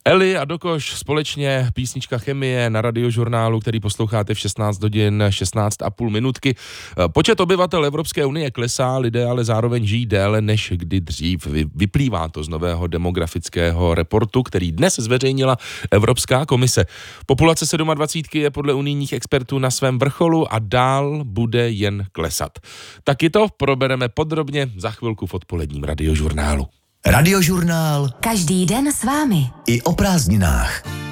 Eli a Dokoš společně, písnička Chemie na Radiožurnálu, který posloucháte v 16 hodin 16,5 minutky. Počet obyvatel Evropské unie klesá, lidé ale zároveň žijí déle než kdy dřív. Vyplývá to z nového demografického reportu, který dnes zveřejnila Evropská komise. Populace 27 je podle unijních expertů na svém vrcholu a dál bude jen klesat. Taky to probereme podrobně za chvilku v odpoledním Radiožurnálu. Radiožurnál. Každý den s vámi. I o prázdninách.